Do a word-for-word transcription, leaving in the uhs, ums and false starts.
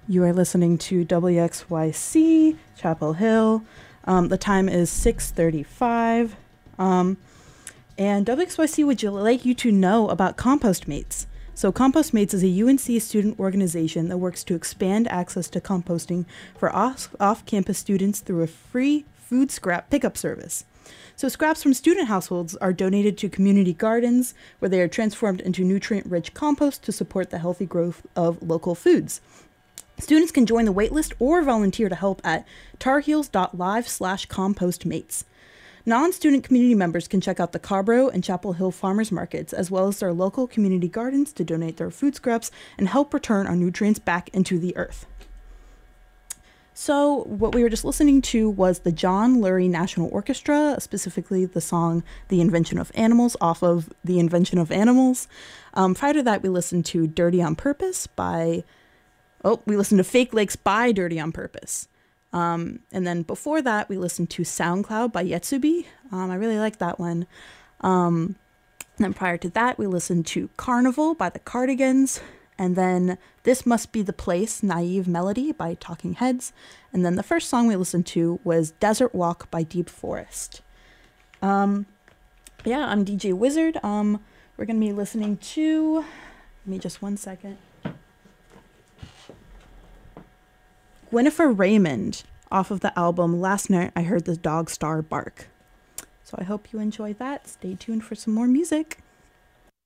You are listening to W X Y C, Chapel Hill. Um, the time is six thirty-five. Um, and W X Y C would you like you to know about Compost Mates. So Compost Mates is a U N C student organization that works to expand access to composting for off- off-campus students through a free food scrap pickup service. So scraps from student households are donated to community gardens, where they are transformed into nutrient-rich compost to support the healthy growth of local foods. Students can join the waitlist or volunteer to help at tarheels.live slash compostmates. Non-student community members can check out the Carborough and Chapel Hill farmers markets, as well as their local community gardens, to donate their food scraps and help return our nutrients back into the earth. So what we were just listening to was the John Lurie National Orchestra, specifically the song The Invention of Animals off of The Invention of Animals. Um, prior to that, we listened to Dirty on Purpose by... Oh, we listened to Fake Lakes by Dirty on Purpose. Um, and then before that, we listened to SoundCloud by Yetsubi. Um, I really like that one. Um, and then prior to that, we listened to Carnival by the Cardigans. And then This Must Be the Place, Naive Melody by Talking Heads. And then the first song we listened to was Desert Walk by Deep Forest. Um, yeah, I'm D J Wizard. Um, we're going to be listening to... Give me just one second. Gwynnifer Raymond off of the album Last Night I Heard the Dog Star Bark. So I hope you enjoy that. Stay tuned for some more music.